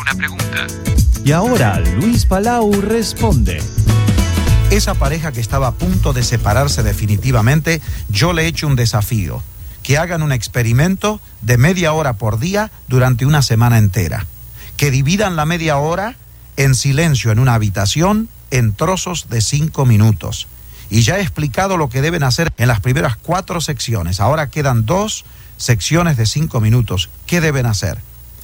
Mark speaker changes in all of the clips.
Speaker 1: una pregunta.
Speaker 2: Y ahora Luis Palau responde.
Speaker 3: Esa pareja que estaba a punto de separarse definitivamente, yo le he hecho un desafío. Que hagan un experimento de media hora por día durante una semana entera. Que dividan la media hora en silencio en una habitación en trozos de 5 minutos. Y ya he explicado lo que deben hacer en las primeras 4 secciones. Ahora quedan 2 secciones de 5 minutos. ¿Qué deben hacer?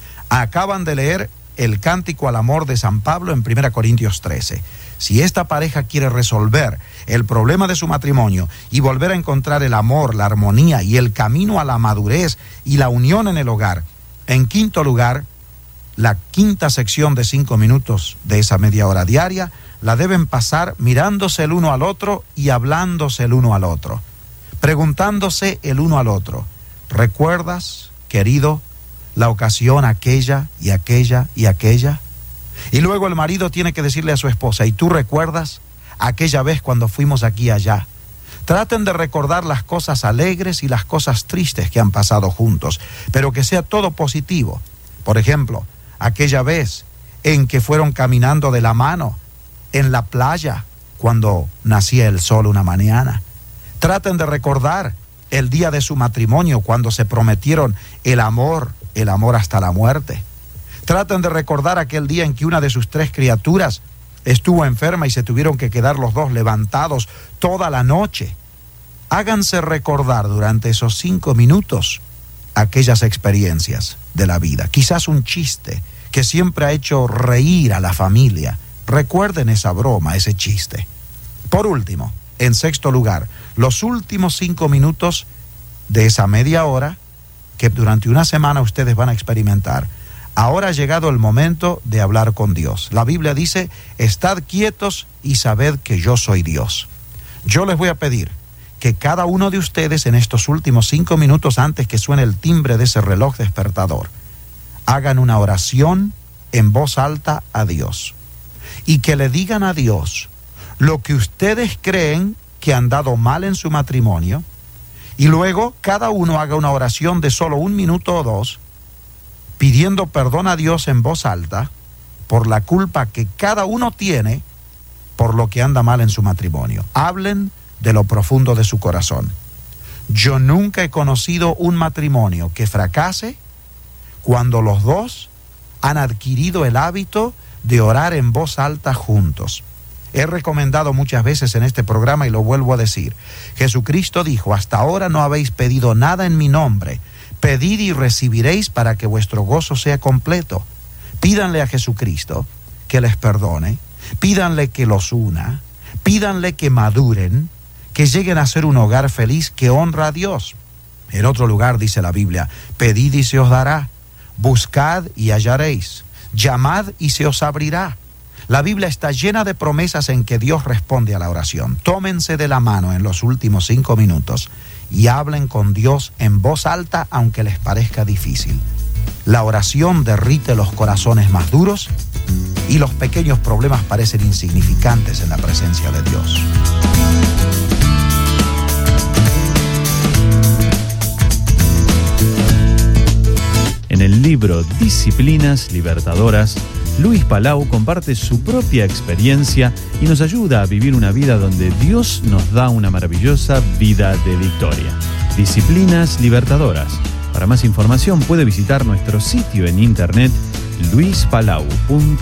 Speaker 3: Acaban de leer el Cántico al Amor de San Pablo en 1 Corintios 13. Si esta pareja quiere resolver el problema de su matrimonio y volver a encontrar el amor, la armonía y el camino a la madurez y la unión en el hogar, en quinto lugar, la quinta sección de 5 minutos de esa media hora diaria la deben pasar mirándose el uno al otro y hablándose el uno al otro, preguntándose el uno al otro. ¿Recuerdas, querido, la ocasión aquella y aquella y aquella? Y luego el marido tiene que decirle a su esposa, ¿y tú recuerdas aquella vez cuando fuimos aquí y allá? Traten de recordar las cosas alegres y las cosas tristes que han pasado juntos, pero que sea todo positivo. Por ejemplo, aquella vez en que fueron caminando de la mano en la playa cuando nacía el sol una mañana. Traten de recordar el día de su matrimonio cuando se prometieron el amor hasta la muerte. Traten de recordar aquel día en que una de sus 3 criaturas estuvo enferma y se tuvieron que quedar los dos levantados toda la noche. Háganse recordar durante esos 5 minutos aquellas experiencias de la vida. Quizás un chiste que siempre ha hecho reír a la familia. Recuerden esa broma, ese chiste. Por último, en sexto lugar, los últimos 5 minutos de esa media hora que durante una semana ustedes van a experimentar. Ahora ha llegado el momento de hablar con Dios. La Biblia dice, estad quietos y sabed que yo soy Dios. Yo les voy a pedir que cada uno de ustedes en estos últimos 5 minutos antes que suene el timbre de ese reloj despertador, hagan una oración en voz alta a Dios. Y que le digan a Dios lo que ustedes creen que han dado mal en su matrimonio. Y luego cada uno haga una oración de solo 1 minuto o 2, pidiendo perdón a Dios en voz alta por la culpa que cada uno tiene por lo que anda mal en su matrimonio. Hablen de lo profundo de su corazón. Yo nunca he conocido un matrimonio que fracase cuando los dos han adquirido el hábito de orar en voz alta juntos. He recomendado muchas veces en este programa y lo vuelvo a decir. Jesucristo dijo, hasta ahora no habéis pedido nada en mi nombre. Pedid y recibiréis para que vuestro gozo sea completo. Pídanle a Jesucristo que les perdone, pídanle que los una, pídanle que maduren, que lleguen a ser un hogar feliz que honra a Dios. En otro lugar dice la Biblia, pedid y se os dará, buscad y hallaréis, llamad y se os abrirá. La Biblia está llena de promesas en que Dios responde a la oración. Tómense de la mano en los últimos 5 minutos y hablen con Dios en voz alta aunque les parezca difícil. La oración derrite los corazones más duros y los pequeños problemas parecen insignificantes en la presencia de Dios.
Speaker 2: En el libro Disciplinas Libertadoras, Luis Palau comparte su propia experiencia y nos ayuda a vivir una vida donde Dios nos da una maravillosa vida de victoria. Disciplinas Libertadoras. Para más información puede visitar nuestro sitio en internet luispalau.net.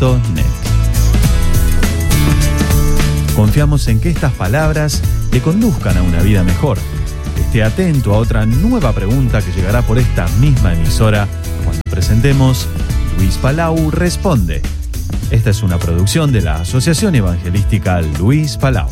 Speaker 2: Confiamos en que estas palabras le conduzcan a una vida mejor. Esté atento a otra nueva pregunta que llegará por esta misma emisora cuando presentemos Luis Palau Responde. Esta es una producción de la Asociación Evangelística Luis Palau.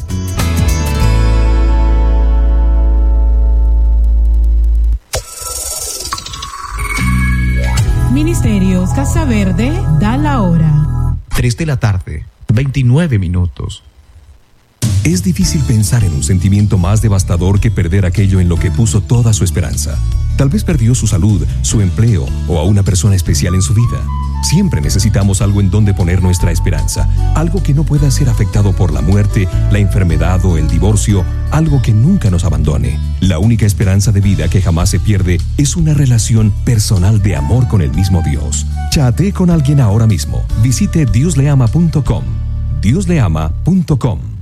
Speaker 4: Ministerios Casa Verde da la hora.
Speaker 5: 3 de la tarde, 29 minutos. Es difícil pensar en un sentimiento más devastador que perder aquello en lo que puso toda su esperanza. Tal vez perdió su salud, su empleo o a una persona especial en su vida. Siempre necesitamos algo en donde poner nuestra esperanza, algo que no pueda ser afectado por la muerte, la enfermedad o el divorcio, algo que nunca nos abandone. La única esperanza de vida que jamás se pierde es una relación personal de amor con el mismo Dios. Chatee con alguien ahora mismo. Visite diosleama.com. diosleama.com.